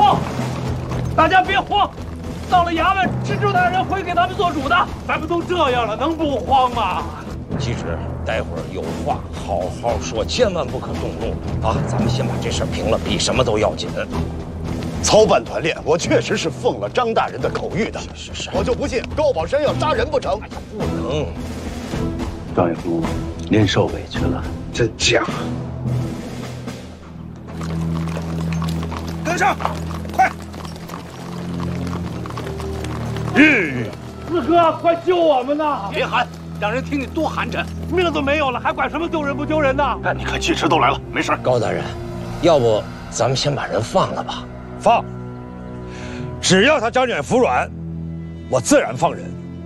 慌，大家别慌，到了衙门，知州大人会给咱们做主的。咱们都这样了，能不慌吗？ 机智，待会儿有话好好说，千万不可动怒啊！咱们先把这事儿平了，比什么都要紧。 操办团练，我确实是奉了张大人的口谕的。 是， 我就不信高宝山要杀人不成。 哎呀，不能！ 张岳父，您受委屈了。 真假？ 跟上，快！ 四哥，快救我们呐！ 别喊，让人听你多寒碜。 命都没有了，还管什么丢人不丢人呢？ 哎，你看，汽车都来了，没事。 高大人，要不咱们先把人放了吧？ 放，只要他张简服软，我自然放人。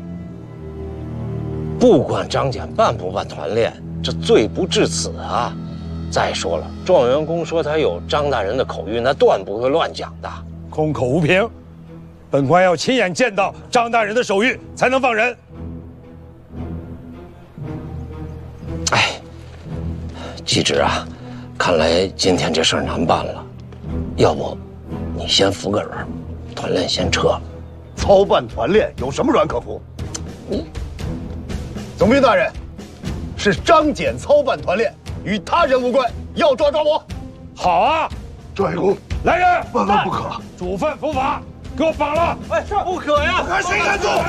不管张简办不办团练，这罪不至此啊！再说了，状元公说他有张大人的口谕，那断不会乱讲的。 空口无凭，本官要亲眼见到张大人的手谕，才能放人。 哎，季直啊，看来今天这事儿难办了，要不你先服个软，团练先撤了。 操办团练有什么软可服？总兵大人，是张简操办团练，与他人无关，要抓抓我。 好啊， 状元公， 来人， 万万不可！ 主犯伏法，给我绑了！ 哎，是不可呀！ 看谁敢做！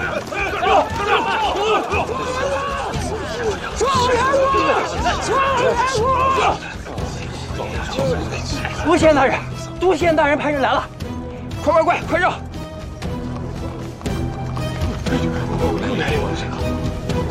督宪大人，督宪大人派人来了，快绕！